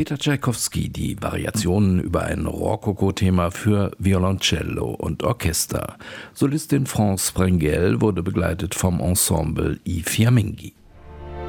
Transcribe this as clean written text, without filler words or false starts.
Peter Tschaikowski die Variationen über ein Rokoko-Thema für Violoncello und Orchester. Solistin France Sprengel wurde begleitet vom Ensemble I Fiammingi.